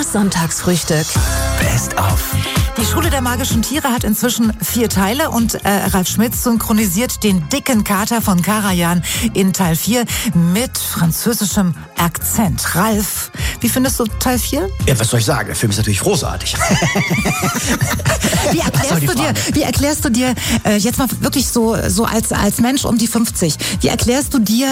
Das Sonntagsfrühstück. Best of. Die Schule der magischen Tiere hat inzwischen 4 Teile und Ralf Schmitz synchronisiert den dicken Kater von Karajan in Teil 4 mit französischem Akzent. Ralf, wie findest du Teil 4? Ja, was soll ich sagen? Der Film ist natürlich großartig. Wie erklärst du dir jetzt mal wirklich so als Mensch um die 50, wie erklärst du dir...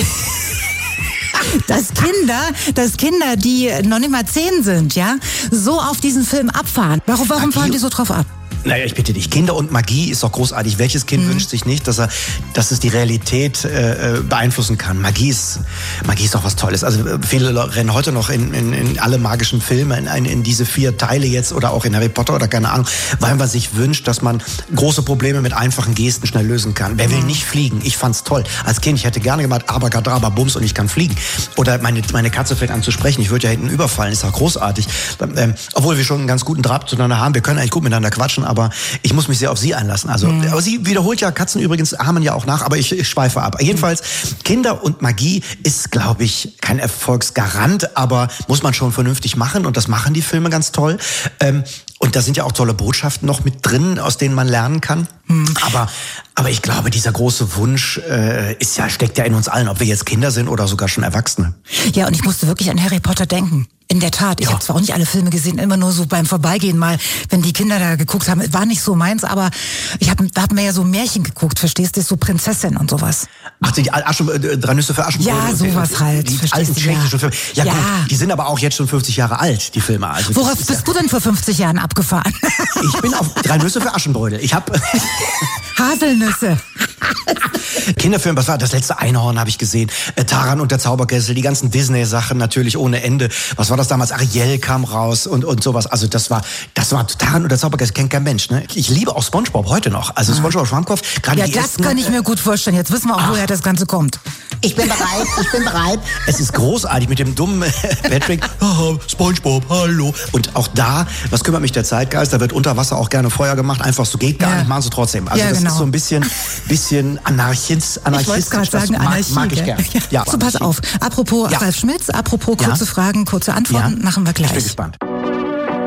Dass Kinder, die noch nicht mal 10 sind, ja, so auf diesen Film abfahren. Warum fahren die so drauf ab? Naja, ich bitte dich, Kinder und Magie ist doch großartig. Welches Kind wünscht sich nicht, dass es die Realität beeinflussen kann? Magie ist doch was Tolles. Also viele rennen heute noch in alle magischen Filme, in diese 4 Teile jetzt oder auch in Harry Potter oder keine Ahnung, weil man sich wünscht, dass man große Probleme mit einfachen Gesten schnell lösen kann. Wer will nicht fliegen? Ich fand's toll. Als Kind, ich hätte gerne gemacht, Abracadabra, Bums und ich kann fliegen. Oder meine Katze fängt an zu sprechen, ich würde ja hinten überfallen, ist doch großartig. Obwohl wir schon einen ganz guten Draht zueinander haben, wir können eigentlich gut miteinander quatschen, aber ich muss mich sehr auf sie einlassen. Also, aber sie wiederholt ja, Katzen übrigens ahmen ja auch nach, aber ich schweife ab. Jedenfalls, Kinder und Magie ist, glaube ich, kein Erfolgsgarant, aber muss man schon vernünftig machen und das machen die Filme ganz toll. Und da sind ja auch tolle Botschaften noch mit drin, aus denen man lernen kann. Aber ich glaube, dieser große Wunsch steckt ja in uns allen, ob wir jetzt Kinder sind oder sogar schon Erwachsene. Ja, und ich musste wirklich an Harry Potter denken. In der Tat. Ich habe zwar auch nicht alle Filme gesehen, immer nur so beim Vorbeigehen mal, wenn die Kinder da geguckt haben. War nicht so meins, aber da hat man ja so Märchen geguckt, verstehst du? So Prinzessin und sowas. Ach, die 3 Nüsse für Aschenbrödel. Ja, sowas halt. Die alten tschechischen Filme. Ja gut, die sind aber auch jetzt schon 50 Jahre alt, die Filme. Also worauf bist du denn vor 50 Jahren abgefahren? Ich bin auf 3 Nüsse für Aschenbrödel. Ich habe Haselnüsse. Kinderfilm, was war das letzte Einhorn, habe ich gesehen. Taran und der Zauberkessel, die ganzen Disney-Sachen natürlich ohne Ende. Was war das damals? Ariel kam raus und sowas. Also das war Taran und der Zauberkessel, kennt kein Mensch. Ne? Ich liebe auch SpongeBob heute noch. Also SpongeBob Schwammkopf. Ja, das kann ich mir gut vorstellen. Jetzt wissen wir auch, woher das Ganze kommt. Ich bin bereit. Es ist großartig mit dem dummen Patrick. SpongeBob, hallo. Und auch da, was kümmert mich der Zeitgeist? Da wird unter Wasser auch gerne Feuer gemacht. Einfach so geht gar nicht, machen sie trotzdem. Also das ist so ein bisschen anarchistisch. Ich wollte es gerade sagen, Anarchie. Mag ich gerne. Ja. So, pass auf. Apropos Ralf Schmitz, apropos kurze Fragen, kurze Antworten, machen wir gleich. Ich bin gespannt.